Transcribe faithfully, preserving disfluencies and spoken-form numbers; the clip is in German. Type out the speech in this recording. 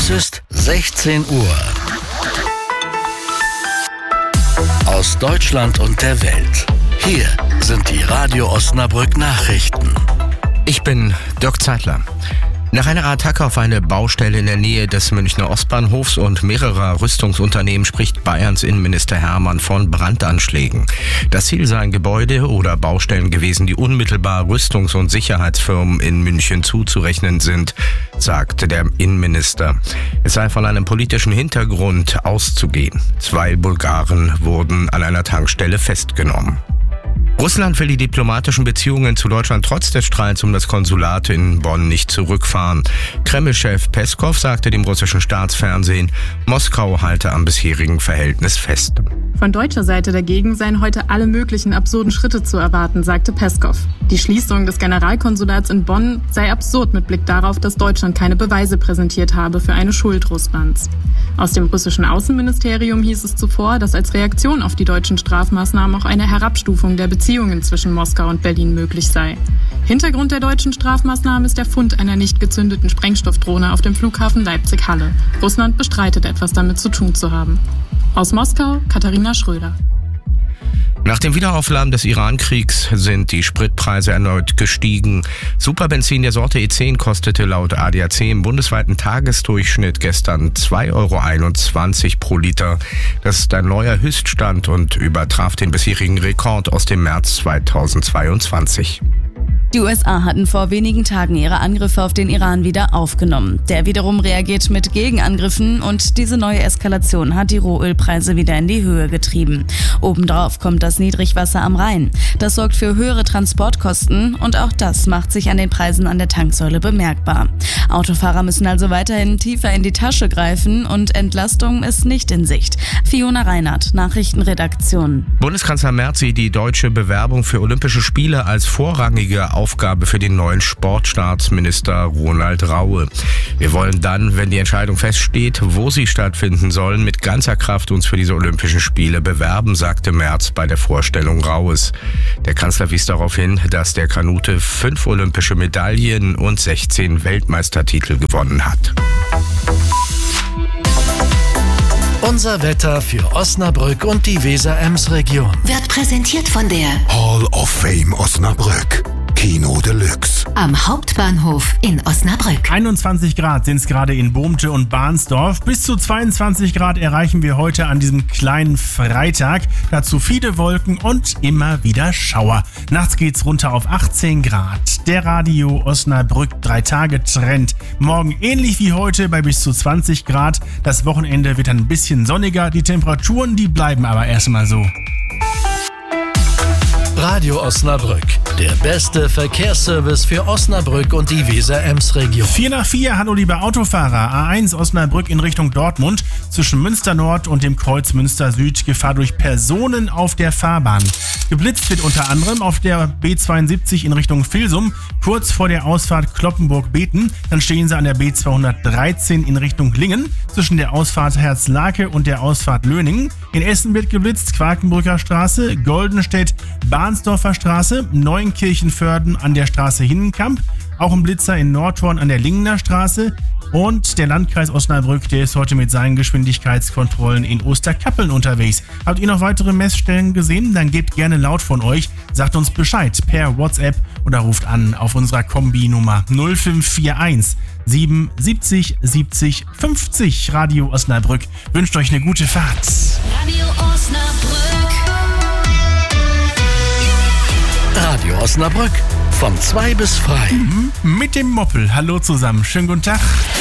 Es ist sechzehn Uhr. Aus Deutschland und der Welt. Hier sind die Radio Osnabrück Nachrichten. Ich bin Dirk Zeitler. Nach einer Attacke auf eine Baustelle in der Nähe des Münchner Ostbahnhofs und mehrerer Rüstungsunternehmen spricht Bayerns Innenminister Hermann von Brandanschlägen. Das Ziel seien Gebäude oder Baustellen gewesen, die unmittelbar Rüstungs- und Sicherheitsfirmen in München zuzurechnen sind, sagte der Innenminister. Es sei von einem politischen Hintergrund auszugehen. Zwei Bulgaren wurden an einer Tankstelle festgenommen. Russland will die diplomatischen Beziehungen zu Deutschland trotz des Streits um das Konsulat in Bonn nicht zurückfahren. Kreml-Chef Peskow sagte dem russischen Staatsfernsehen, Moskau halte am bisherigen Verhältnis fest. Von deutscher Seite dagegen seien heute alle möglichen absurden Schritte zu erwarten, sagte Peskow. Die Schließung des Generalkonsulats in Bonn sei absurd mit Blick darauf, dass Deutschland keine Beweise präsentiert habe für eine Schuld Russlands. Aus dem russischen Außenministerium hieß es zuvor, dass als Reaktion auf die deutschen Strafmaßnahmen auch eine Herabstufung der Beziehungen zwischen Moskau und Berlin möglich sei. Hintergrund der deutschen Strafmaßnahmen ist der Fund einer nicht gezündeten Sprengstoffdrohne auf dem Flughafen Leipzig-Halle. Russland bestreitet, etwas damit zu tun zu haben. Aus Moskau, Katharina Schröder. Nach dem Wiederaufladen des Iran-Kriegs sind die Spritpreise erneut gestiegen. Superbenzin der Sorte E zehn kostete laut A D A C im bundesweiten Tagesdurchschnitt gestern zwei Euro einundzwanzig pro Liter. Das ist ein neuer Höchststand und übertraf den bisherigen Rekord aus dem März zweitausendzweiundzwanzig. Die U S A hatten vor wenigen Tagen ihre Angriffe auf den Iran wieder aufgenommen. Der wiederum reagiert mit Gegenangriffen und diese neue Eskalation hat die Rohölpreise wieder in die Höhe getrieben. Obendrauf kommt das Niedrigwasser am Rhein. Das sorgt für höhere Transportkosten und auch das macht sich an den Preisen an der Tanksäule bemerkbar. Autofahrer müssen also weiterhin tiefer in die Tasche greifen und Entlastung ist nicht in Sicht. Fiona Reinhardt, Nachrichtenredaktion. Bundeskanzler Merz sieht die deutsche Bewerbung für Olympische Spiele als vorrangige Aufgabe für den neuen Sportstaatsminister Ronald Raue. Wir wollen dann, wenn die Entscheidung feststeht, wo sie stattfinden sollen, mit ganzer Kraft uns für diese Olympischen Spiele bewerben, sagte Merz bei der Vorstellung Raues. Der Kanzler wies darauf hin, dass der Kanute fünf olympische Medaillen und sechzehn Weltmeistertitel gewonnen hat. Unser Wetter für Osnabrück und die Weser-Ems-Region Wird präsentiert von der Hall of Fame Osnabrück. Kino Deluxe. Am Hauptbahnhof in Osnabrück. einundzwanzig Grad sind es gerade in Bohmte und Bahnsdorf. Bis zu zweiundzwanzig Grad erreichen wir heute an diesem kleinen Freitag. Dazu viele Wolken und immer wieder Schauer. Nachts geht's runter auf achtzehn Grad. Der Radio Osnabrück drei Tage Trend. Morgen ähnlich wie heute bei bis zu zwanzig Grad. Das Wochenende wird ein bisschen sonniger. Die Temperaturen, die bleiben aber erstmal so. Radio Osnabrück, der beste Verkehrsservice für Osnabrück und die Weser-Ems-Region. vier nach vier, hallo liebe Autofahrer. A eins Osnabrück in Richtung Dortmund. Zwischen Münster Nord und dem Kreuz Münster Süd Gefahr durch Personen auf der Fahrbahn. Geblitzt wird unter anderem auf der B zweiundsiebzig in Richtung Vilsum, kurz vor der Ausfahrt Kloppenburg-Beten. Dann stehen sie an der B zweihundertdreizehn in Richtung Lingen, zwischen der Ausfahrt Herzlake und der Ausfahrt Löningen. In Essen wird geblitzt, Quakenbrücker Straße, Goldenstedt, Bahnsdorfer Straße, Neunkirchenförden an der Straße Hinnenkamp, auch ein Blitzer in Nordhorn an der Lingener Straße und der Landkreis Osnabrück, der ist heute mit seinen Geschwindigkeitskontrollen in Osterkappeln unterwegs. Habt ihr noch weitere Messstellen gesehen? Dann gebt gerne laut von euch, sagt uns Bescheid per WhatsApp oder ruft an auf unserer Kombi-Nummer null fünf vier eins sieben siebzig siebzig fünfzig. Radio Osnabrück wünscht euch eine gute Fahrt. Radio Osnabrück. Radio Osnabrück, von zwei bis frei. Mhm, mit dem Moppel. Hallo zusammen, schönen guten Tag.